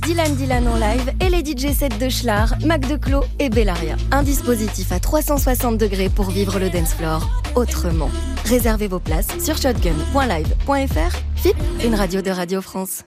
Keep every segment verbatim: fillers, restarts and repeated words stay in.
Dylan Dylan en live et les D J sets de Schlar, Mac Declos et Bellaria. Un dispositif à trois cent soixante degrés pour vivre le dance floor autrement. Réservez vos places sur shotgun point live point f r. F I P, une radio de Radio France.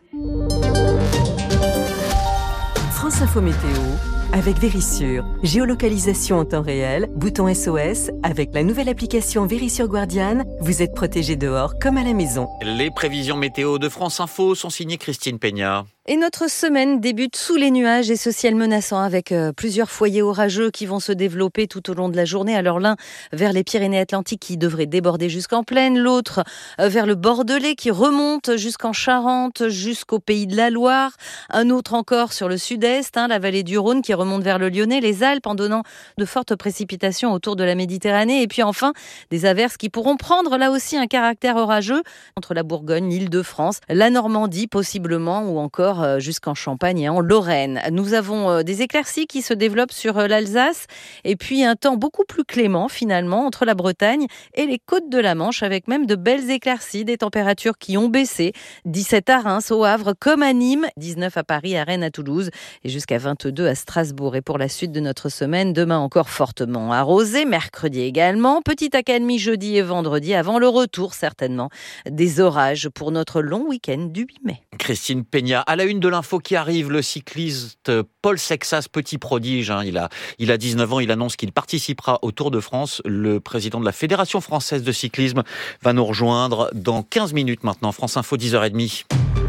France Info Météo avec Vérissure. Géolocalisation en temps réel, bouton S O S. Avec la nouvelle application Vérissure Guardian, vous êtes protégé dehors comme à la maison. Les prévisions météo de France Info sont signées Christine Peña. Et notre semaine débute sous les nuages et ce ciel menaçant avec euh, plusieurs foyers orageux qui vont se développer tout au long de la journée. Alors l'un vers les Pyrénées-Atlantiques qui devrait déborder jusqu'en plaine, l'autre euh, vers le Bordelais qui remonte jusqu'en Charente, jusqu'au Pays de la Loire, un autre encore sur le sud-est, hein, la vallée du Rhône qui remonte vers le Lyonnais, les Alpes en donnant de fortes précipitations autour de la Méditerranée et puis enfin des averses qui pourront prendre là aussi un caractère orageux entre la Bourgogne, l'Île-de-France, la Normandie possiblement ou encore jusqu'en Champagne et en Lorraine. Nous avons des éclaircies qui se développent sur l'Alsace et puis un temps beaucoup plus clément finalement entre la Bretagne et les côtes de la Manche avec même de belles éclaircies, des températures qui ont baissé. dix-sept à Reims, au Havre comme à Nîmes, dix-neuf à Paris, à Rennes, à Toulouse et jusqu'à vingt-deux à Strasbourg. Et pour la suite de notre semaine, demain encore fortement arrosé, mercredi également, petite accalmie jeudi et vendredi avant le retour certainement des orages pour notre long week-end du huit mai. Christine Peña, à la une de l'info qui arrive, le cycliste Paul Sexas, petit prodige, hein, il a, il a dix-neuf ans, il annonce qu'il participera au Tour de France. Le président de la Fédération française de cyclisme va nous rejoindre dans quinze minutes maintenant. France Info, dix heures trente.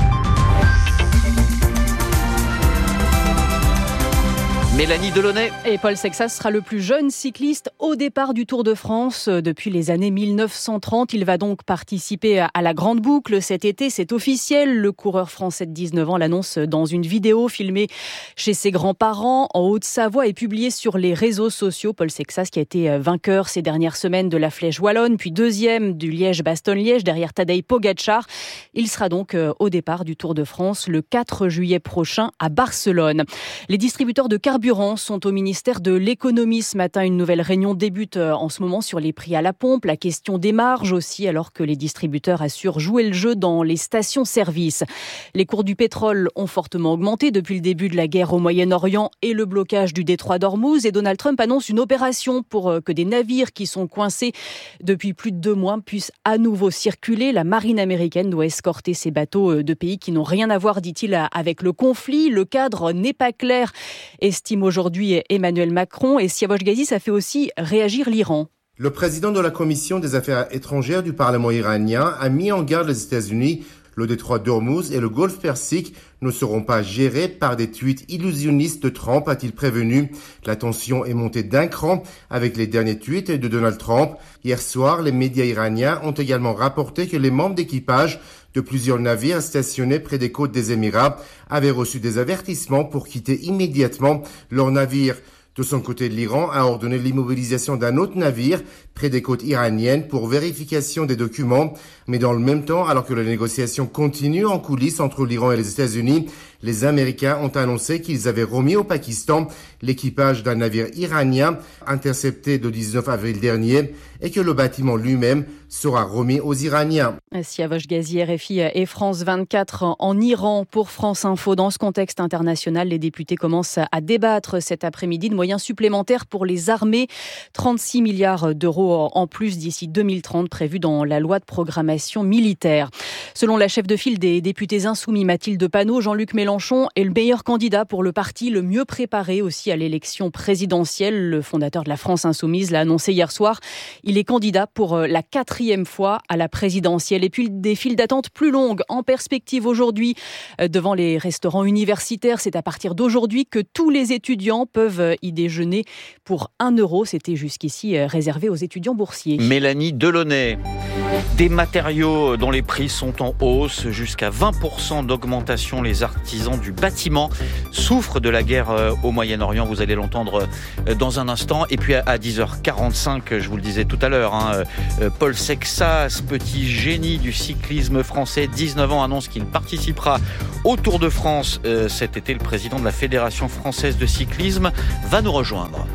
Mélanie Delaunay. Et Paul Sexas sera le plus jeune cycliste au départ du Tour de France depuis les années mille neuf cent trente. Il va donc participer à la Grande Boucle cet été. C'est officiel. Le coureur français de dix-neuf ans l'annonce dans une vidéo filmée chez ses grands-parents en Haute-Savoie et publiée sur les réseaux sociaux. Paul Sexas qui a été vainqueur ces dernières semaines de la Flèche Wallonne, puis deuxième du Liège-Bastogne-Liège derrière Tadej Pogačar. Il sera donc au départ du Tour de France le quatre juillet prochain à Barcelone. Les distributeurs de carburant sont au ministère de l'économie ce matin. Une nouvelle réunion débute en ce moment sur les prix à la pompe, la question des marges aussi, alors que les distributeurs assurent jouer le jeu dans les stations-service. Les cours du pétrole ont fortement augmenté depuis le début de la guerre au Moyen-Orient et le blocage du détroit d'Ormuz. Et Donald Trump annonce une opération pour que des navires qui sont coincés depuis plus de deux mois puissent à nouveau circuler. La marine américaine doit escorter ces bateaux de pays qui n'ont rien à voir, dit-il, avec le conflit. Le cadre n'est pas clair, estime aujourd'hui Emmanuel Macron. Et Siavosh Ghazi, ça fait aussi réagir l'Iran. Le président de la Commission des Affaires étrangères du Parlement iranien a mis en garde les États-Unis. Le détroit d'Ormuz et le golfe Persique ne seront pas gérés par des tweets illusionnistes de Trump, a-t-il prévenu. La tension est montée d'un cran avec les derniers tweets de Donald Trump. Hier soir, les médias iraniens ont également rapporté que les membres d'équipage de plusieurs navires stationnés près des côtes des Émirats avaient reçu des avertissements pour quitter immédiatement leur navire. De son côté, l'Iran a ordonné l'immobilisation d'un autre navire près des côtes iraniennes pour vérification des documents. Mais dans le même temps, alors que les négociations continuent en coulisses entre l'Iran et les États-Unis, les Américains ont annoncé qu'ils avaient remis au Pakistan l'équipage d'un navire iranien intercepté le dix-neuf avril dernier et que le bâtiment lui-même sera remis aux Iraniens. Siavosh Ghazi, R F I et France vingt-quatre en Iran pour France Info. Dans ce contexte international, les députés commencent à débattre cet après-midi de moyens supplémentaires pour les armées. trente-six milliards d'euros en plus d'ici deux mille trente prévus dans la loi de programmation militaire. Selon la chef de file des députés insoumis, Mathilde Panot, Jean-Luc Mélenchon est le meilleur candidat pour le parti, le mieux préparé aussi à l'élection présidentielle. Le fondateur de la France Insoumise l'a annoncé hier soir. Il est candidat pour la quatrième fois à la présidentielle. Et puis des files d'attente plus longues en perspective aujourd'hui devant les restaurants universitaires. C'est à partir d'aujourd'hui que tous les étudiants peuvent y déjeuner pour un euro. C'était jusqu'ici réservé aux étudiants boursiers. Mélanie Delaunay. Des matériaux dont les prix sont en hausse, jusqu'à vingt pour cent d'augmentation. Les artisans du bâtiment souffrent de la guerre au Moyen-Orient. Vous allez l'entendre dans un instant. Et puis à dix heures quarante-cinq, je vous le disais tout à l'heure, hein, Paul Sexas, petit génie du cyclisme français, dix-neuf ans, annonce qu'il participera au Tour de France euh, cet été. Le président de la Fédération française de cyclisme va nous rejoindre.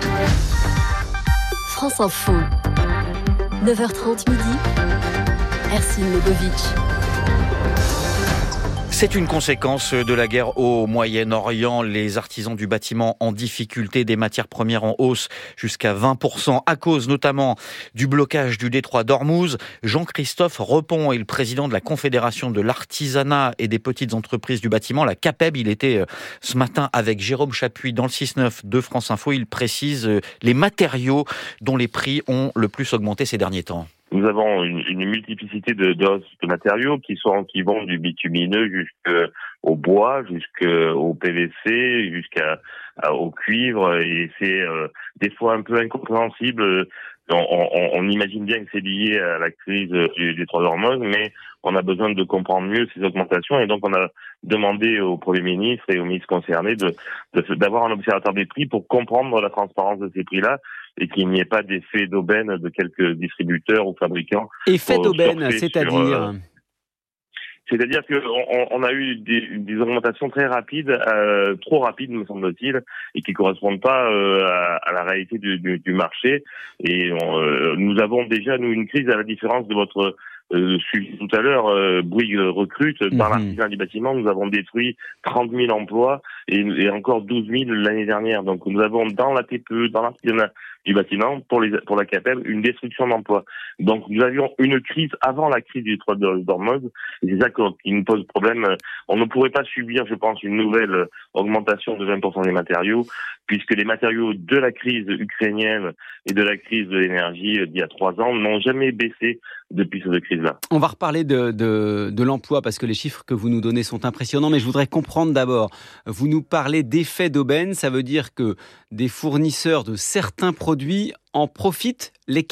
France Info, neuf heures trente midi, Ercine Legovic. C'est une conséquence de la guerre au Moyen-Orient. Les artisans du bâtiment en difficulté, des matières premières en hausse jusqu'à vingt pour cent à cause notamment du blocage du détroit d'Ormuz. Jean-Christophe Repon est le président de la Confédération de l'artisanat et des petites entreprises du bâtiment, la CAPEB. Il était ce matin avec Jérôme Chapuis dans le six neuf de France Info. Il précise les matériaux dont les prix ont le plus augmenté ces derniers temps. Nous avons une, une multiplicité de, de, de matériaux qui sont qui vont du bitumineux jusqu'au bois, jusqu'au P V C, jusqu'à au cuivre, et c'est euh, des fois un peu incompréhensible. On, on, on imagine bien que c'est lié à la crise du détroit d'Ormuz, mais on a besoin de comprendre mieux ces augmentations, et donc on a demandé au Premier ministre et aux ministres concernés de, de d'avoir un observateur des prix pour comprendre la transparence de ces prix-là, et qu'il n'y ait pas d'effet d'aubaine de quelques distributeurs ou fabricants. Effet d'aubaine, c'est-à-dire sur, euh, C'est-à-dire qu'on on a eu des, des augmentations très rapides, euh, trop rapides me semble-t-il, et qui correspondent pas euh, à, à la réalité du, du, du marché. Et on, euh, nous avons déjà, nous, une crise à la différence de votre euh, suivi tout à l'heure, euh, Bouygues recrute. Dans mm-hmm. l'artisanat du bâtiment, nous avons détruit trente mille emplois et, et encore douze mille l'année dernière. Donc nous avons dans la T P E, dans l'artisanat du bâtiment, pour les pour la CAPEB, une destruction d'emplois. Donc nous avions une crise avant la crise du détroit d'Ormuz, et c'est ça qui nous pose problème. On ne pourrait pas subir, je pense, une nouvelle augmentation de vingt pour cent des matériaux, puisque les matériaux de la crise ukrainienne et de la crise de l'énergie d'il y a trois ans n'ont jamais baissé depuis cette crise-là. On va reparler de, de, de l'emploi, parce que les chiffres que vous nous donnez sont impressionnants, mais je voudrais comprendre d'abord, vous nous parlez d'effet d'aubaine, ça veut dire que des fournisseurs de certains produits en profitent, lesquels ?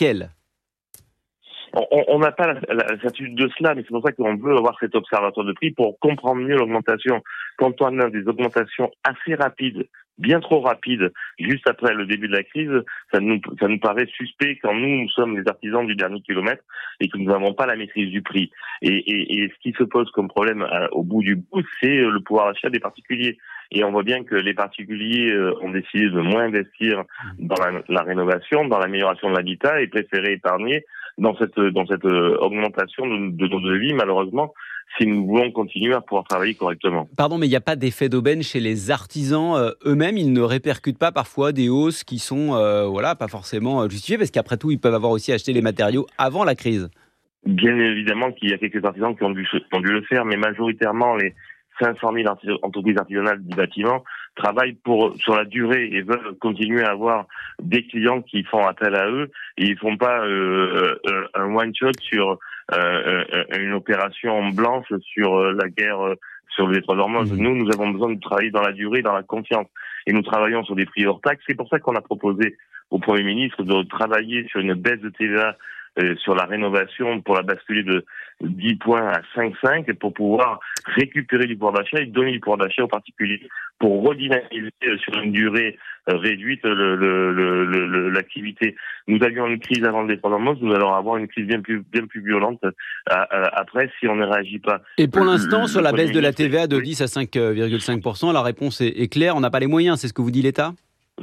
On n'a pas la, la, la certitude de cela, mais c'est pour ça qu'on veut avoir cet observatoire de prix pour comprendre mieux l'augmentation. Quand on a des augmentations assez rapides, bien trop rapides, juste après le début de la crise, ça nous, ça nous paraît suspect quand nous, nous sommes les artisans du dernier kilomètre et que nous n'avons pas la maîtrise du prix. Et, et, et ce qui se pose comme problème à, au bout du bout, c'est le pouvoir d'achat des particuliers. Et on voit bien que les particuliers euh, ont décidé de moins investir dans la, la rénovation, dans l'amélioration de l'habitat, et préférer épargner dans cette dans cette euh, augmentation de, de nos devis, malheureusement, si nous voulons continuer à pouvoir travailler correctement. Pardon, mais il n'y a pas d'effet d'aubaine chez les artisans euh, eux-mêmes. Ils ne répercutent pas parfois des hausses qui sont euh, voilà, pas forcément justifiées, parce qu'après tout, ils peuvent avoir aussi acheté les matériaux avant la crise. Bien évidemment qu'il y a quelques artisans qui ont dû, qui ont dû le faire, mais majoritairement, les cinq cent mille entreprises artisanales du bâtiment travaillent pour sur la durée et veulent continuer à avoir des clients qui font appel à eux, et ils font pas euh, euh, un one shot sur euh, une opération blanche sur euh, la guerre euh, sur le détroit d'Ormuz. Mmh. Nous, nous avons besoin de travailler dans la durée, dans la confiance, et nous travaillons sur des prix hors taxe. C'est pour ça qu'on a proposé au Premier ministre de travailler sur une baisse de T V A Euh, sur la rénovation pour la basculer de dix points à cinq virgule cinq pour pouvoir récupérer du pouvoir d'achat et donner du pouvoir d'achat aux particuliers pour redynamiser euh, sur une durée euh, réduite le, le, le, le, l'activité. Nous avions une crise avant le détroit d'Ormuz, nous allons avoir une crise bien plus, bien plus violente euh, euh, après si on ne réagit pas. Et pour l'instant, le, sur la baisse de la T V A de oui. dix à cinq virgule cinq pour cent, la réponse est, est claire, on n'a pas les moyens, c'est ce que vous dit l'État ?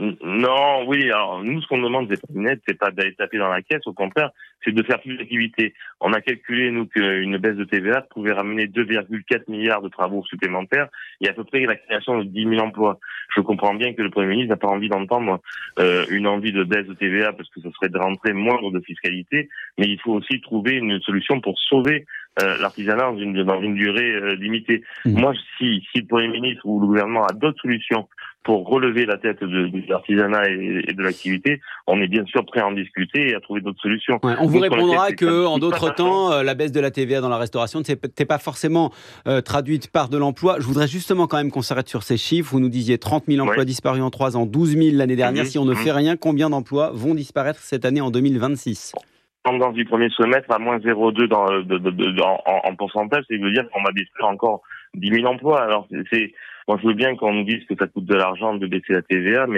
Non, oui, alors nous, ce qu'on demande, c'est pas net, c'est pas d'aller taper dans la caisse, au contraire, c'est de faire plus d'activités. On a calculé, nous, qu'une baisse de T V A pouvait ramener deux virgule quatre milliards de travaux supplémentaires et à peu près la création de dix mille emplois. Je comprends bien que le Premier ministre n'a pas envie d'entendre euh, une envie de baisse de T V A parce que ce serait de rentrée moindre de fiscalité, mais il faut aussi trouver une solution pour sauver euh, l'artisanat dans une, dans une durée euh, limitée. Mmh. Moi, si, si le Premier ministre ou le gouvernement a d'autres solutions pour relever la tête de, de l'artisanat et, et de l'activité, on est bien sûr prêt à en discuter et à trouver d'autres solutions. Ouais, on vous Donc, répondra que, en d'autres temps, euh, la baisse de la T V A dans la restauration n'était pas forcément euh, traduite par de l'emploi. Je voudrais justement quand même qu'on s'arrête sur ces chiffres. Vous nous disiez trente mille emplois ouais. disparus en trois ans, douze mille l'année dernière. Mmh, si on ne mmh. fait rien, combien d'emplois vont disparaître cette année en deux mille vingt-six ? Tendance du premier semestre à moins zéro virgule deux dans, de, de, de, en, en pourcentage, ça veut dire qu'on va détruire encore dix mille emplois. Alors c'est, moi je veux bien qu'on nous dise que ça coûte de l'argent de baisser la T V A, mais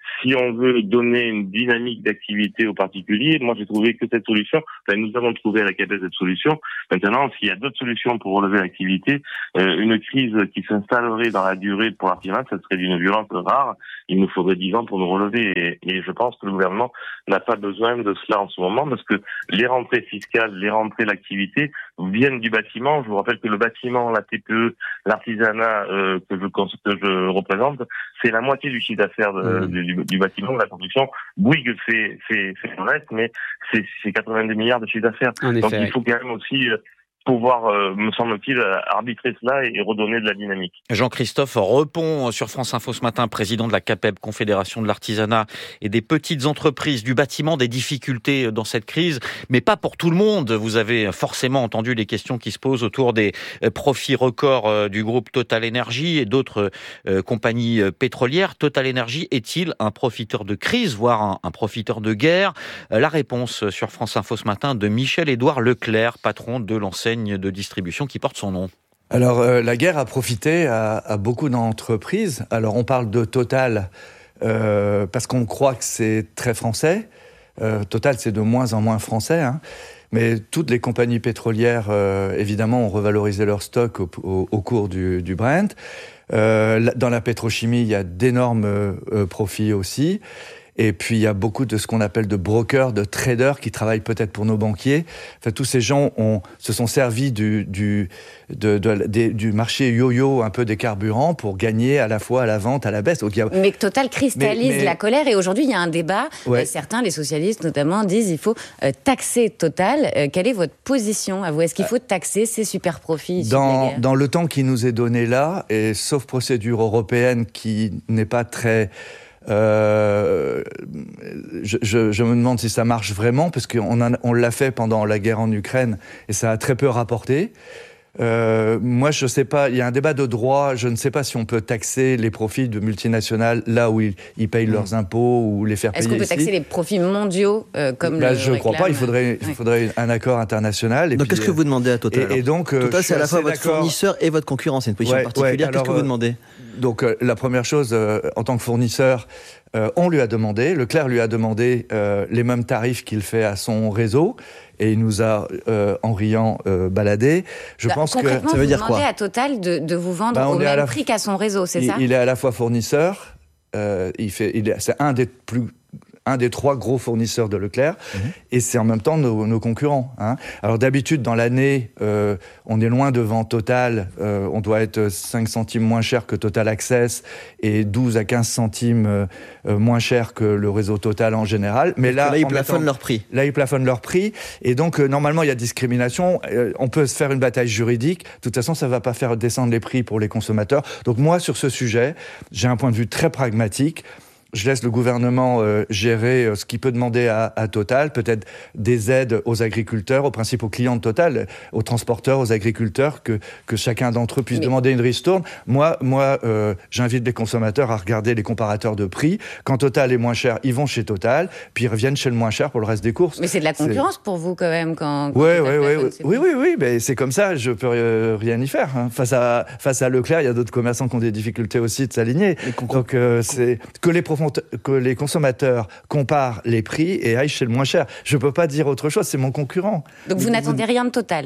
si on veut donner une dynamique d'activité aux particuliers, moi j'ai trouvé que cette solution, enfin nous avons trouvé à la C A P E S cette solution. Maintenant, s'il y a d'autres solutions pour relever l'activité, euh, une crise qui s'installerait dans la durée pour l'artisanat, ça serait d'une violence rare. Il nous faudrait dix ans pour nous relever. Et, et je pense que le gouvernement n'a pas besoin de cela en ce moment parce que les rentrées fiscales, les rentrées d'activité viennent du bâtiment. Je vous rappelle que le bâtiment, la T P E, l'artisanat euh, que je que je représente, c'est la moitié du chiffre d'affaires de, mmh. du, du bâtiment, de la construction. Bouygues fait fait fait le reste, mais c'est c'est quatre-vingt-deux milliards de chiffre d'affaires. En Donc effet, il faut quand même aussi euh, pouvoir, euh, me semble-t-il, arbitrer cela et redonner de la dynamique. Jean-Christophe Repon sur France Info ce matin, président de la C A P E B, Confédération de l'artisanat et des petites entreprises du bâtiment, des difficultés dans cette crise, mais pas pour tout le monde. Vous avez forcément entendu les questions qui se posent autour des profits records du groupe Total Energy et d'autres compagnies pétrolières. Total Energy est-il un profiteur de crise, voire un, un profiteur de guerre? La réponse sur France Info ce matin de Michel-Édouard Leclerc, patron de l'enseigne de distribution qui porte son nom. Alors, euh, la guerre a profité à, à beaucoup d'entreprises. Alors, on parle de Total euh, parce qu'on croit que c'est très français. Euh, Total, c'est de moins en moins français, hein. Mais toutes les compagnies pétrolières, euh, évidemment, ont revalorisé leur stock au, au, au cours du, du Brent. Euh, dans la pétrochimie, il y a d'énormes euh, profits aussi. Et puis, il y a beaucoup de ce qu'on appelle de brokers, de traders qui travaillent peut-être pour nos banquiers. Enfin, tous ces gens ont, se sont servis du, du, de, de, de, du marché yo-yo, un peu des carburants, pour gagner à la fois à la vente, à la baisse. Donc, il y a... Mais Total cristallise mais, mais... la colère. Et aujourd'hui, il y a un débat. Ouais. Euh, certains, les socialistes notamment, disent qu'il faut euh, taxer Total. Euh, quelle est votre position à vous? Est-ce qu'il faut taxer ces super profits issus dans, de la guerre? Dans le temps qui nous est donné là, et sauf procédure européenne qui n'est pas très... Euh, je, je, je me demande si ça marche vraiment, parce qu'on a, on l'a fait pendant la guerre en Ukraine et ça a très peu rapporté. Euh, moi, je sais pas, il y a un débat de droit, je ne sais pas si on peut taxer les profits de multinationales là où ils, ils payent mmh. leurs impôts ou les faire Est-ce payer qu'on peut ici. taxer les profits mondiaux euh, comme là, le je ne crois pas, il faudrait, il faudrait un accord international. Et donc, puis, qu'est-ce que vous demandez à Total? Et, et donc, Total, c'est à la fois votre d'accord. fournisseur et votre concurrent, c'est une position ouais, particulière. Ouais, qu'est-ce que vous demandez? Donc, euh, la première chose, euh, en tant que fournisseur, euh, on lui a demandé, Leclerc lui a demandé euh, les mêmes tarifs qu'il fait à son réseau. Et il nous a, euh, en riant, euh, baladé. Je bah, pense que ça veut dire quoi? Vous demandez à Total de, de vous vendre bah, au même la... prix qu'à son réseau, c'est il, ça? Il est à la fois fournisseur, euh, il fait, il est, c'est un des plus un des trois gros fournisseurs de Leclerc, mmh. et c'est en même temps nos, nos concurrents. Hein. Alors d'habitude, dans l'année, euh, on est loin devant Total, euh, on doit être cinq centimes moins cher que Total Access, et douze à quinze centimes euh, moins cher que le réseau Total en général. Mais là, là, ils plafonnent mettant, leur prix. Là, ils plafonnent leur prix, et donc euh, normalement, il y a discrimination. Euh, on peut se faire une bataille juridique. De toute façon, ça ne va pas faire descendre les prix pour les consommateurs. Donc moi, sur ce sujet, j'ai un point de vue très pragmatique. Je laisse le gouvernement euh, gérer euh, ce qu'il peut demander à, à Total, peut-être des aides aux agriculteurs, aux principaux clients de Total, aux transporteurs, aux agriculteurs, que, que chacun d'entre eux puisse Mais... demander une ristourne. Moi, moi euh, j'invite les consommateurs à regarder les comparateurs de prix. Quand Total est moins cher, ils vont chez Total, puis ils reviennent chez le moins cher pour le reste des courses. Mais c'est de la concurrence c'est... pour vous quand même quand. quand ouais, ouais, ouais, oui, oui, oui, mais c'est comme ça. Je peux euh, rien y faire. Hein. Face à face à Leclerc, il y a d'autres commerçants qui ont des difficultés aussi de s'aligner. Donc euh, c'est que les profondeurs que les consommateurs comparent les prix et aillent chez le moins cher. Je ne peux pas dire autre chose, c'est mon concurrent. Donc vous, vous n'attendez rien de Total?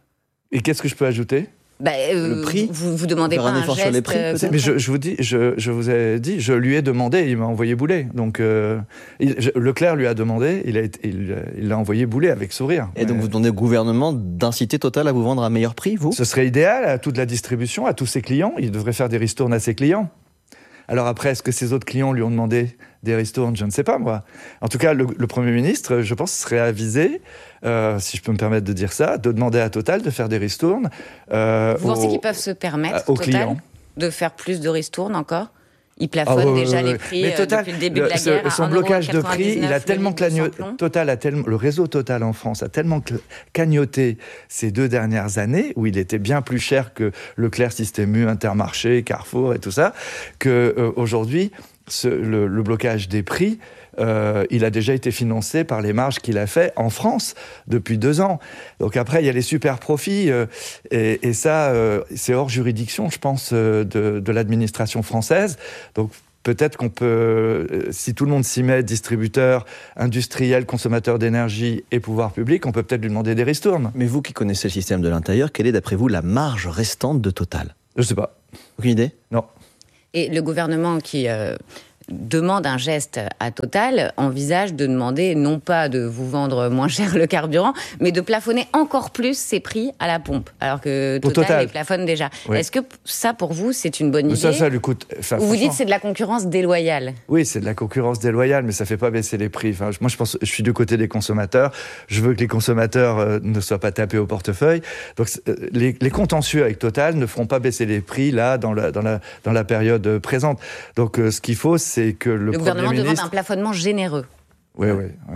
Et qu'est-ce que je peux ajouter? Bah, euh, le prix, vous vous demandez pas un, un geste sur les prix, euh, mais je, je vous dis, je, je vous ai dit, je lui ai demandé, il m'a envoyé bouler. Donc euh, il, je, Leclerc lui a demandé, il a été, il, il l'a envoyé bouler avec sourire. Et mais... donc vous demandez au gouvernement d'inciter Total à vous vendre à meilleur prix, vous? Ce serait idéal à toute la distribution, à tous ses clients. Il devrait faire des ristournes à ses clients. Alors après, est-ce que ses autres clients lui ont demandé des ristournes? Je ne sais pas, moi. En tout cas, le, le Premier ministre, je pense, serait avisé, euh, si je peux me permettre de dire ça, de demander à Total de faire des ristournes. Euh, Vous aux, pensez qu'ils peuvent se permettre, aux Total, clients. De faire plus de ristournes encore? Ils plafonnent ah, ouais, déjà ouais, les prix mais Total, depuis le début de la ce, guerre. Son blocage de prix, il a tellement cagnoté. Total a tellement, le réseau Total en France a tellement cagnoté ces deux dernières années, où il était bien plus cher que Leclerc, Système U, Intermarché, Carrefour et tout ça, que euh, aujourd'hui, ce, le, le blocage des prix, euh, il a déjà été financé par les marges qu'il a fait en France depuis deux ans. Donc après, il y a les super profits, euh, et, et ça, euh, c'est hors juridiction, je pense, euh, de, de l'administration française. Donc peut-être qu'on peut, si tout le monde s'y met, distributeurs, industriels, consommateurs d'énergie et pouvoir public, on peut peut-être lui demander des ristournes. Mais vous qui connaissez le système de l'intérieur, quelle est d'après vous la marge restante de Total ? Je ne sais pas. Aucune idée ? Non. Et le gouvernement qui euh, demande un geste à Total envisage de demander non pas de vous vendre moins cher le carburant, mais de plafonner encore plus ses prix à la pompe, alors que Total, Total. les plafonne déjà. Oui. Est-ce que ça, pour vous, c'est une bonne idée ? Ça, ça lui coûte... Enfin, Ou vous dites que c'est de la concurrence déloyale ? Oui, c'est de la concurrence déloyale, mais ça ne fait pas baisser les prix. Enfin, moi, je pense, je suis du côté des consommateurs. Je veux que les consommateurs euh, ne soient pas tapés au portefeuille. Donc, euh, les, les contentieux avec Total ne feront pas baisser les prix, là, dans la, dans la, dans la période présente. Donc, euh, ce qu'il faut, c'est que le, le gouvernement ministre... demande un plafonnement généreux. Oui, oui. oui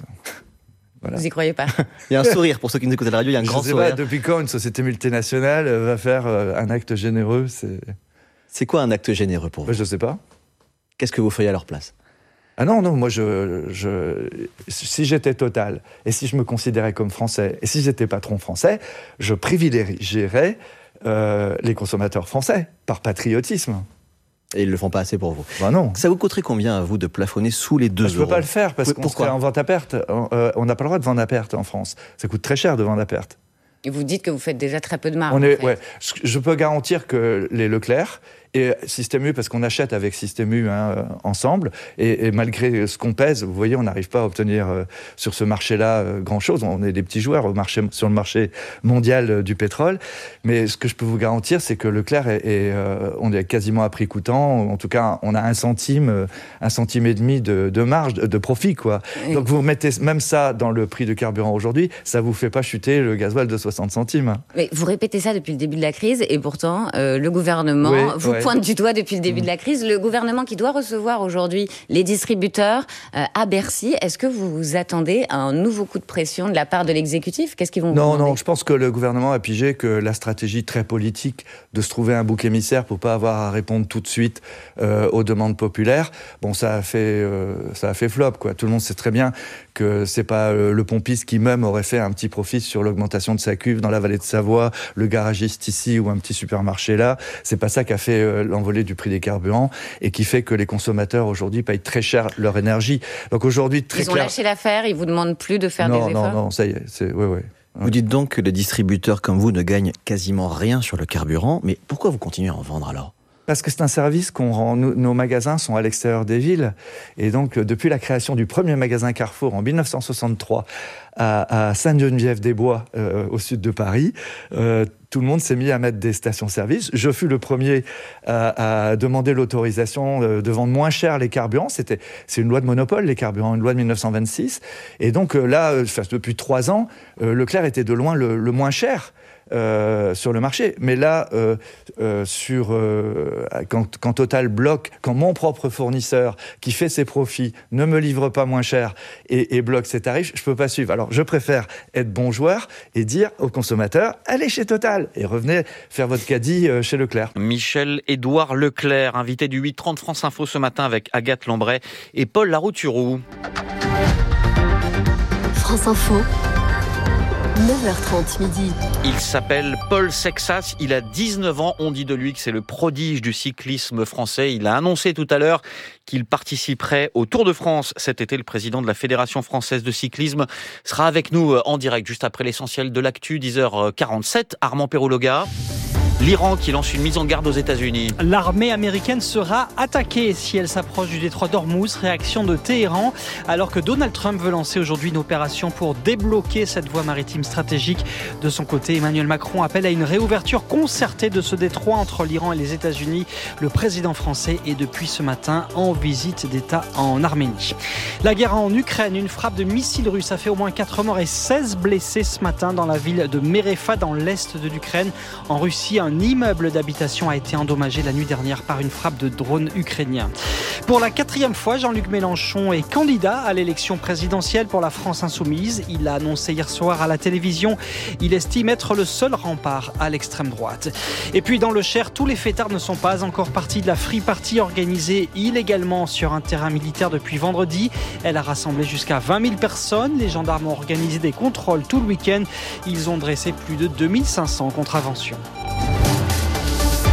voilà. Vous n'y croyez pas ? Il y a un sourire pour ceux qui nous écoutent à la radio, il y a un je grand sais sourire. Pas, depuis quand une société multinationale va faire un acte généreux ? C'est, c'est quoi un acte généreux pour vous ? Je ne sais pas. Qu'est-ce que vous feriez à leur place ? Ah non, non, moi, je, je, si j'étais Total, et si je me considérais comme français, et si j'étais patron français, je privilégierais euh, les consommateurs français, par patriotisme. Et ils ne le font pas assez pour vous. Ben non. Ça vous coûterait combien à vous de plafonner sous les deux euros ? Je ne peux pas le faire parce oui, qu'on pourquoi serait en vente à perte. Euh, on n'a pas le droit de vendre à perte en France. Ça coûte très cher de vendre à perte. Et vous dites que vous faites déjà très peu de marge. On est, en fait. ouais, je peux garantir que les Leclerc et Système U, parce qu'on achète avec Système U hein, ensemble, et, et malgré ce qu'on pèse, vous voyez, on n'arrive pas à obtenir euh, sur ce marché-là euh, grand-chose. On est des petits joueurs au marché, sur le marché mondial euh, du pétrole. Mais ce que je peux vous garantir, c'est que Leclerc, est, est, euh, on est quasiment à prix coûtant. En tout cas, on a un centime, euh, un centime et demi de, de marge, de, de profit, quoi. Oui. Donc vous mettez même ça dans le prix de carburant aujourd'hui, ça vous fait pas chuter le gasoil de soixante centimes. Mais vous répétez ça depuis le début de la crise, et pourtant, euh, le gouvernement oui, vous ouais. pointe du doigt depuis le début mmh. de la crise. Le gouvernement qui doit recevoir aujourd'hui les distributeurs euh, à Bercy, est-ce que vous vous attendez à un nouveau coup de pression de la part de l'exécutif ? Qu'est-ce qu'ils vont vous Non, demander ? non, je pense que le gouvernement a pigé que la stratégie très politique de se trouver un bouc émissaire pour pas avoir à répondre tout de suite euh, aux demandes populaires, bon, ça a fait, euh, ça a fait flop, quoi. Tout le monde sait très bien que c'est pas euh, le pompiste qui même aurait fait un petit profit sur l'augmentation de sa cuve dans la vallée de Savoie, le garagiste ici ou un petit supermarché là. C'est pas ça qui a fait euh, l'envolée du prix des carburants et qui fait que les consommateurs aujourd'hui payent très cher leur énergie. Donc aujourd'hui, très Ils ont clair... lâché l'affaire, ils vous demandent plus de faire non, des efforts ? Non, non, ça y est, c'est... Ouais, ouais. Vous dites donc que les distributeurs comme vous ne gagnent quasiment rien sur le carburant, mais pourquoi vous continuez à en vendre alors ? Parce que c'est un service qu'on rend. Nous, nos magasins sont à l'extérieur des villes. Et donc, depuis la création du premier magasin Carrefour en dix-neuf cent soixante-trois à, à Sainte-Geneviève-des-Bois, euh, au sud de Paris, euh, tout le monde s'est mis à mettre des stations-service. Je fus le premier à, à demander l'autorisation de vendre moins cher les carburants. C'était, c'est une loi de monopole, les carburants, une loi de dix-neuf cent vingt-six. Et donc là, enfin, depuis trois ans, euh, Leclerc était de loin le, le moins cher. Euh, sur le marché. Mais là, euh, euh, sur, euh, quand, quand Total bloque, quand mon propre fournisseur qui fait ses profits ne me livre pas moins cher et, et bloque ses tarifs, je ne peux pas suivre. Alors, je préfère être bon joueur et dire aux consommateurs, allez chez Total et revenez faire votre caddie euh, chez Leclerc. Michel-Édouard Leclerc, invité du huit trente France Info ce matin avec Agathe Lambray et Paul Larouturou. France Info. neuf heures trente midi. Il s'appelle Paul Sexas, il a dix-neuf ans, on dit de lui que c'est le prodige du cyclisme français. Il a annoncé tout à l'heure qu'il participerait au Tour de France cet été. Le président de la Fédération française de cyclisme sera avec nous en direct juste après l'essentiel de l'actu, dix heures quarante-sept. Armand Perrouloga. L'Iran qui lance une mise en garde aux États-Unis. L'armée américaine sera attaquée si elle s'approche du détroit d'Ormuz. Réaction de Téhéran, alors que Donald Trump veut lancer aujourd'hui une opération pour débloquer cette voie maritime stratégique. De son côté, Emmanuel Macron appelle à une réouverture concertée de ce détroit entre l'Iran et les États-Unis. Le président français est depuis ce matin en visite d'État en Arménie. La guerre en Ukraine, une frappe de missiles russes a fait au moins quatre morts et seize blessés ce matin dans la ville de Merefa, dans l'est de l'Ukraine. En Russie, un immeuble d'habitation a été endommagé la nuit dernière par une frappe de drone ukrainien. Pour la quatrième fois, Jean-Luc Mélenchon est candidat à l'élection présidentielle pour la France Insoumise. Il l'a annoncé hier soir à la télévision. Il estime être le seul rempart à l'extrême droite. Et puis dans le Cher, tous les fêtards ne sont pas encore partis de la free party organisée illégalement sur un terrain militaire depuis vendredi. Elle a rassemblé jusqu'à vingt mille personnes. Les gendarmes ont organisé des contrôles tout le week-end. Ils ont dressé plus de deux mille cinq cents contraventions.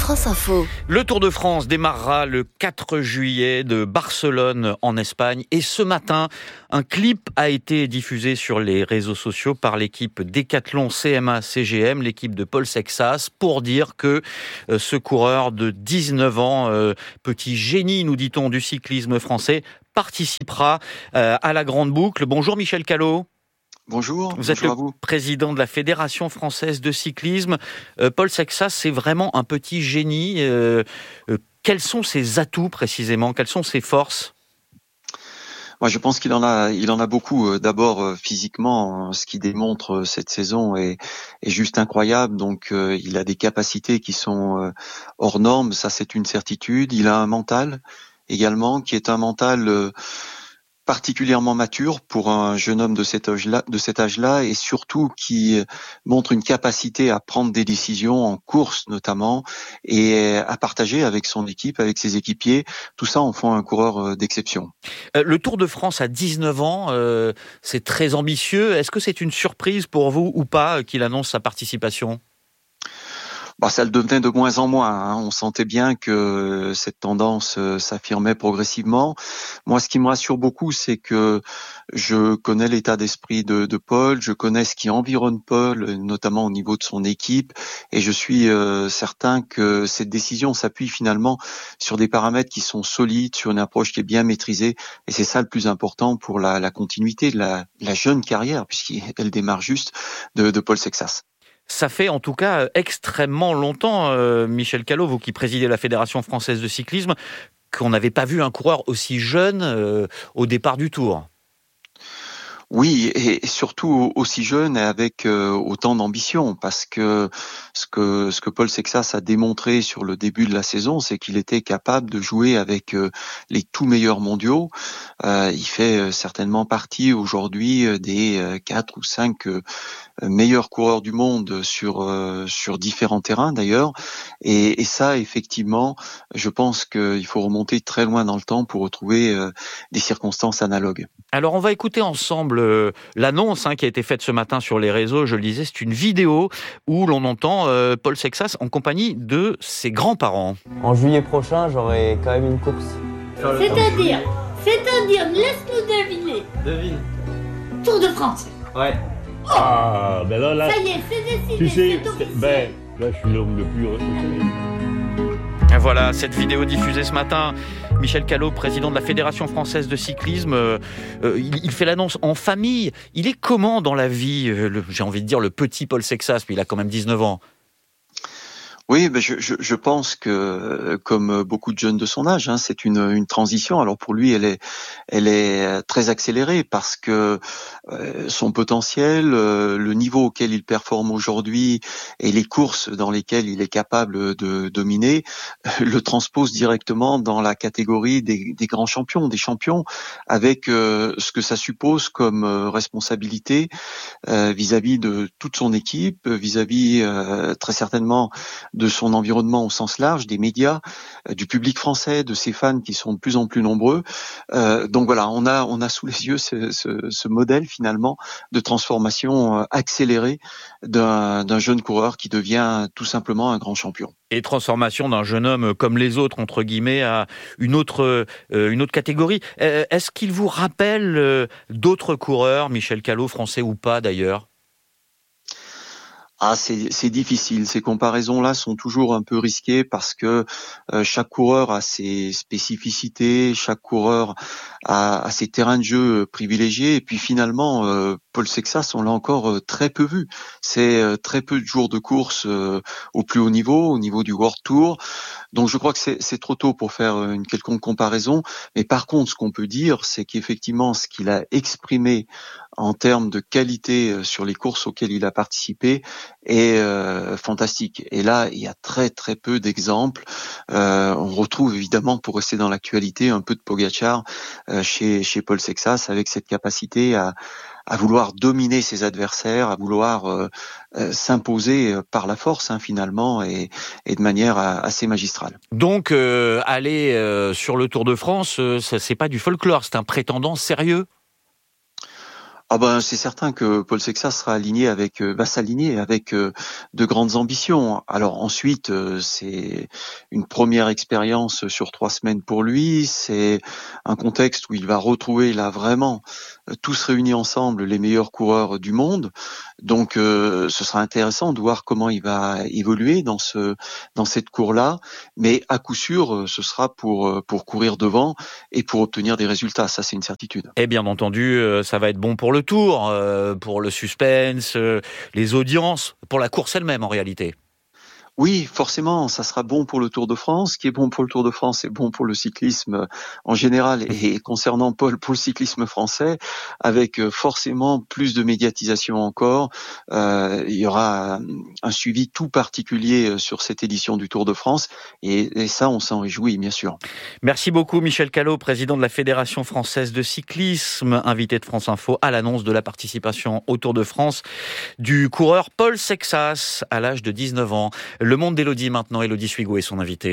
France Info. Le Tour de France démarrera le quatre juillet de Barcelone en Espagne. Et ce matin, un clip a été diffusé sur les réseaux sociaux par l'équipe Décathlon C M A C G M, l'équipe de Paul Sexas, pour dire que euh, ce coureur de dix-neuf ans, euh, petit génie, nous dit-on, du cyclisme français, participera euh, à la Grande Boucle. Bonjour Michel Callot. Bonjour, vous êtes bonjour le à vous. président de la Fédération française de cyclisme. Euh, Paul Sexas, c'est vraiment un petit génie. Euh, euh, quels sont ses atouts précisément? Quelles sont ses forces? Moi, je pense qu'il en a, il en a beaucoup. D'abord, physiquement, ce qu'il démontre cette saison est, est juste incroyable. Donc, euh, il a des capacités qui sont euh, hors normes. Ça, c'est une certitude. Il a un mental également qui est un mental euh, particulièrement mature pour un jeune homme de cet âge-là, de cet âge-là, et surtout qui montre une capacité à prendre des décisions en course notamment et à partager avec son équipe, avec ses équipiers. Tout ça en font un coureur d'exception. Euh, le Tour de France à dix-neuf ans, euh, c'est très ambitieux. Est-ce que c'est une surprise pour vous ou pas qu'il annonce sa participation? Bah, ça le devenait de moins en moins. Hein. On sentait bien que cette tendance euh, s'affirmait progressivement. Moi, ce qui me rassure beaucoup, c'est que je connais l'état d'esprit de, de Paul, je connais ce qui environne Paul, notamment au niveau de son équipe, et je suis euh, certain que cette décision s'appuie finalement sur des paramètres qui sont solides, sur une approche qui est bien maîtrisée, et c'est ça le plus important pour la, la continuité de la, la jeune carrière, puisqu'elle démarre juste, de, de Paul Sexas. Ça fait en tout cas extrêmement longtemps, euh, Michel Callot, vous qui présidez la Fédération française de cyclisme, qu'on n'avait pas vu un coureur aussi jeune euh, au départ du Tour. Oui, et surtout aussi jeune et avec euh, autant d'ambition, parce que ce que ce que Paul Sexas a démontré sur le début de la saison, c'est qu'il était capable de jouer avec euh, les tout meilleurs mondiaux. Euh, il fait euh, certainement partie aujourd'hui euh, des euh, quatre ou cinq euh, meilleurs coureurs du monde sur euh, sur différents terrains d'ailleurs. Et, et ça, effectivement, je pense qu'il faut remonter très loin dans le temps pour retrouver euh, des circonstances analogues. Alors on va écouter ensemble euh, l'annonce hein, qui a été faite ce matin sur les réseaux. Je le disais, c'est une vidéo où l'on entend euh, Paul Sexas en compagnie de ses grands-parents. En juillet prochain, j'aurai quand même une course. C'est-à-dire, c'est-à-dire, laisse-nous deviner. Devine. Tour de France. Ouais. Oh ah, ben là, là. Ça y est, c'est décidé. Tu sais, c'est ben, là, je suis l'homme le plus heureux. Voilà, cette vidéo diffusée ce matin. Michel Callot, président de la Fédération française de cyclisme, euh, euh, il, il fait l'annonce en famille. Il est comment dans la vie, euh, le, j'ai envie de dire le petit Paul Sexas, puis il a quand même dix-neuf ans. Oui, ben je, je, je pense que, comme beaucoup de jeunes de son âge, hein, c'est une, une transition. Alors pour lui, elle est, elle est très accélérée parce que euh, son potentiel, euh, le niveau auquel il performe aujourd'hui et les courses dans lesquelles il est capable de dominer, euh, le transpose directement dans la catégorie des, des grands champions, des champions, avec euh, ce que ça suppose comme euh, responsabilité euh, vis-à-vis de toute son équipe, vis-à-vis euh, très certainement de son environnement au sens large, des médias, euh, du public français, de ses fans qui sont de plus en plus nombreux. Euh, donc voilà, on a on a sous les yeux ce, ce, ce modèle finalement de transformation euh, accélérée d'un, d'un jeune coureur qui devient tout simplement un grand champion. Et transformation d'un jeune homme comme les autres, entre guillemets, à une autre, euh, une autre catégorie. Euh, est-ce qu'il vous rappelle euh, d'autres coureurs, Michel Callot, français ou pas d'ailleurs ? Ah, c'est, c'est difficile. Ces comparaisons-là sont toujours un peu risquées parce que euh, chaque coureur a ses spécificités, chaque coureur a, a ses terrains de jeu privilégiés. Et puis finalement, euh, Paul Sexas, on l'a encore euh, très peu vu. C'est euh, très peu de jours de course euh, au plus haut niveau, au niveau du World Tour. Donc je crois que c'est, c'est trop tôt pour faire une quelconque comparaison. Mais par contre, ce qu'on peut dire, c'est qu'effectivement, ce qu'il a exprimé en termes de qualité sur les courses auxquelles il a participé est euh, fantastique. Et là, il y a très très peu d'exemples. Euh, on retrouve évidemment, pour rester dans l'actualité, un peu de Pogačar euh, chez chez Paul Sexas, avec cette capacité à à vouloir dominer ses adversaires, à vouloir euh, euh, s'imposer par la force hein, finalement et, et de manière assez magistrale. Donc euh, aller euh, sur le Tour de France, euh, ça, c'est pas du folklore, c'est un prétendant sérieux. Ah ben c'est certain que Paul Sexas sera aligné avec va s'aligner avec de grandes ambitions. Alors ensuite c'est une première expérience sur trois semaines pour lui, c'est un contexte où il va retrouver là vraiment tous réunis ensemble les meilleurs coureurs du monde. Donc euh, ce sera intéressant de voir comment il va évoluer dans ce dans cette cour-là, mais à coup sûr ce sera pour pour courir devant et pour obtenir des résultats, ça c'est une certitude. Et bien entendu, ça va être bon pour le Tour, pour le suspense, les audiences, pour la course elle-même en réalité. Oui, forcément, ça sera bon pour le Tour de France. Ce qui est bon pour le Tour de France est bon pour le cyclisme en général et concernant Paul, pour le cyclisme français, avec forcément plus de médiatisation encore. Euh, il y aura un suivi tout particulier sur cette édition du Tour de France et, et ça, on s'en réjouit, bien sûr. Merci beaucoup, Michel Callot, président de la Fédération française de cyclisme, invité de France Info à l'annonce de la participation au Tour de France du coureur Paul Sexas à l'âge de dix-neuf ans. Le monde d'Élodie maintenant, Élodie Suigo est son invitée.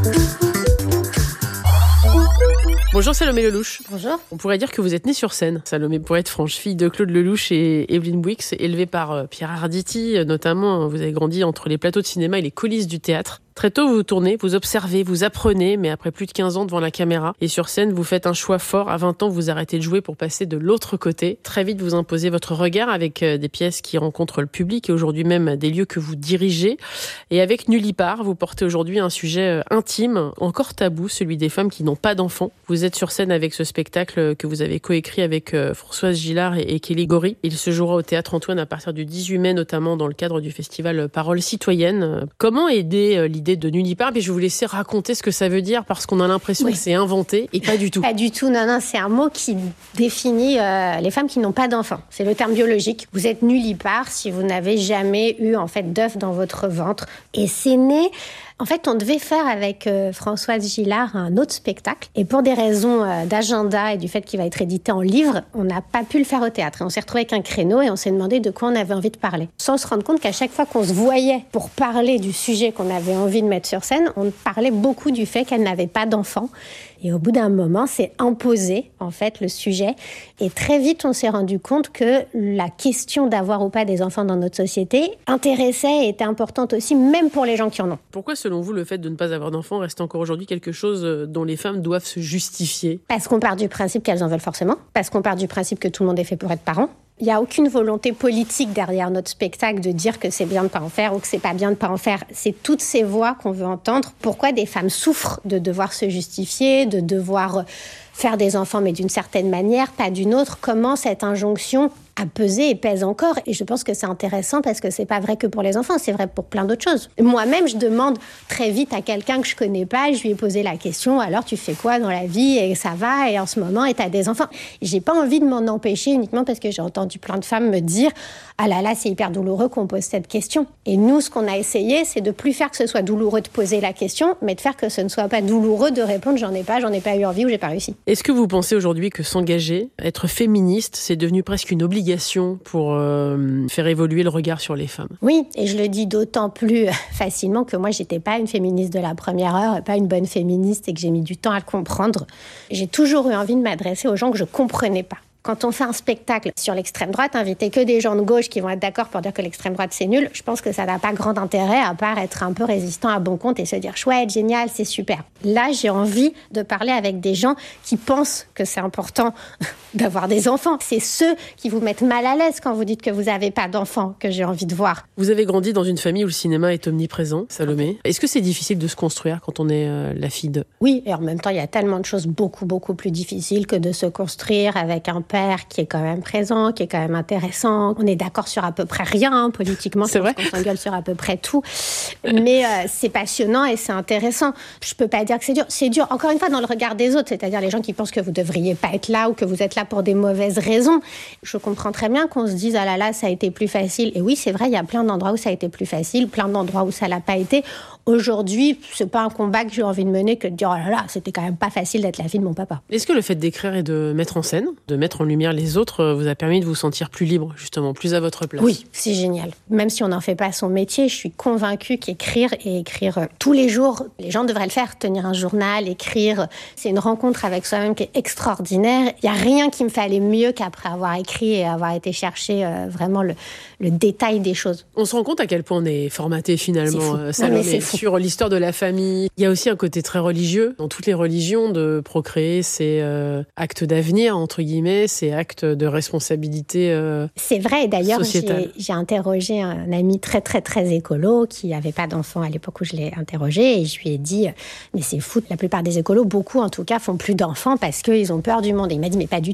Bonjour Salomé Lelouch. Bonjour. On pourrait dire que vous êtes née sur scène, Salomé, pour être franche, fille de Claude Lelouch et Evelyne Bouix, élevée par Pierre Arditi notamment. Vous avez grandi entre les plateaux de cinéma et les coulisses du théâtre. Très tôt, vous tournez, vous observez, vous apprenez, mais après plus de quinze ans devant la caméra et sur scène, vous faites un choix fort. À vingt ans, vous arrêtez de jouer pour passer de l'autre côté. Très vite, vous imposez votre regard avec des pièces qui rencontrent le public et aujourd'hui même des lieux que vous dirigez. Et avec Nullipare, vous portez aujourd'hui un sujet intime, encore tabou, celui des femmes qui n'ont pas d'enfants. Vous êtes sur scène avec ce spectacle que vous avez coécrit avec Françoise Gillard et Kelly Gori. Il se jouera au Théâtre Antoine à partir du dix-huit mai, notamment dans le cadre du festival Paroles citoyennes. Comment aider l'idée de Nullipare? Mais je vais vous laisser raconter ce que ça veut dire parce qu'on a l'impression oui. que c'est inventé et pas du tout. Pas du tout, non, non, c'est un mot qui définit euh, les femmes qui n'ont pas d'enfants. C'est le terme biologique. Vous êtes nullipare si vous n'avez jamais eu en fait d'œuf dans votre ventre. Et c'est né... En fait, on devait faire avec euh, Françoise Gillard un autre spectacle. Et pour des raisons euh, d'agenda et du fait qu'il va être édité en livre, on n'a pas pu le faire au théâtre. Et on s'est retrouvé avec un créneau et on s'est demandé de quoi on avait envie de parler. Sans se rendre compte qu'à chaque fois qu'on se voyait pour parler du sujet qu'on avait envie de mettre sur scène, on parlait beaucoup du fait qu'elle n'avait pas d'enfant. Et au bout d'un moment, c'est imposé, en fait, le sujet. Et très vite, on s'est rendu compte que la question d'avoir ou pas des enfants dans notre société intéressait et était importante aussi, même pour les gens qui en ont. Pourquoi, selon vous, le fait de ne pas avoir d'enfants reste encore aujourd'hui quelque chose dont les femmes doivent se justifier? Parce qu'on part du principe qu'elles en veulent forcément. Parce qu'on part du principe que tout le monde est fait pour être parent. Il n'y a aucune volonté politique derrière notre spectacle de dire que c'est bien de ne pas en faire ou que c'est pas bien de ne pas en faire. C'est toutes ces voix qu'on veut entendre. Pourquoi des femmes souffrent de devoir se justifier, de devoir faire des enfants, mais d'une certaine manière, pas d'une autre? Comment cette injonction a pesé et pèse encore? Et je pense que c'est intéressant parce que c'est pas vrai que pour les enfants, c'est vrai pour plein d'autres choses. Moi-même, je demande très vite à quelqu'un que je connais pas, je lui ai posé la question, alors tu fais quoi dans la vie? Et ça va, et en ce moment, et t'as des enfants. J'ai pas envie de m'en empêcher uniquement parce que j'ai entendu plein de femmes me dire ah là là, c'est hyper douloureux qu'on pose cette question. Et nous, ce qu'on a essayé, c'est de plus faire que ce soit douloureux de poser la question, mais de faire que ce ne soit pas douloureux de répondre j'en ai pas, j'en ai pas eu envie ou j'ai pas réussi. Est-ce que vous pensez aujourd'hui que s'engager, être féministe, c'est devenu presque une obligation pour euh, faire évoluer le regard sur les femmes? Oui, et je le dis d'autant plus facilement que moi, j'étais pas une féministe de la première heure, pas une bonne féministe et que j'ai mis du temps à le comprendre. J'ai toujours eu envie de m'adresser aux gens que je comprenais pas. Quand on fait un spectacle sur l'extrême droite, inviter que des gens de gauche qui vont être d'accord pour dire que l'extrême droite c'est nul, je pense que ça n'a pas grand intérêt à part être un peu résistant à bon compte et se dire chouette, génial, c'est super. Là, j'ai envie de parler avec des gens qui pensent que c'est important d'avoir des enfants. C'est ceux qui vous mettent mal à l'aise quand vous dites que vous n'avez pas d'enfants que j'ai envie de voir. Vous avez grandi dans une famille où le cinéma est omniprésent, Salomé. Est-ce que c'est difficile de se construire quand on est euh, la fille de... Oui, et en même temps, il y a tellement de choses beaucoup, beaucoup plus difficiles que de se construire avec un père qui est quand même présent, qui est quand même intéressant. On est d'accord sur à peu près rien, hein, politiquement. C'est vrai. On s'engueule sur à peu près tout. Mais euh, c'est passionnant et c'est intéressant. Je peux pas dire que c'est dur. C'est dur, encore une fois, dans le regard des autres, c'est-à-dire les gens qui pensent que vous devriez pas être là ou que vous êtes là pour des mauvaises raisons. Je comprends très bien qu'on se dise, ah là là, ça a été plus facile. Et oui, c'est vrai, il y a plein d'endroits où ça a été plus facile, plein d'endroits où ça l'a pas été. Aujourd'hui, c'est pas un combat que j'ai envie de mener que de dire, oh là là, c'était quand même pas facile d'être la fille de mon papa. Est-ce que le fait d'écrire et de mettre en scène, de mettre mettre en lumière les autres vous a permis de vous sentir plus libre, justement, plus à votre place. Oui, c'est génial. Même si on n'en fait pas son métier, je suis convaincue qu'écrire et écrire tous les jours, les gens devraient le faire, tenir un journal, écrire. C'est une rencontre avec soi-même qui est extraordinaire. Il n'y a rien qui me fait aller mieux qu'après avoir écrit et avoir été chercher euh, vraiment le, le détail des choses. On se rend compte à quel point on est formaté finalement, euh, Salomé, sur l'histoire de la famille. Il y a aussi un côté très religieux. Dans toutes les religions, de procréer, c'est euh, acte d'avenir, entre guillemets, c'est acte de responsabilité euh, C'est vrai, et d'ailleurs, sociétale. J'ai, j'ai interrogé un ami très très très écolo qui n'avait pas d'enfant à l'époque où je l'ai interrogé, et je lui ai dit, mais c'est fou, la plupart des écolos, beaucoup en tout cas, font plus d'enfants parce qu'ils ont peur du monde. Et il m'a dit, mais pas du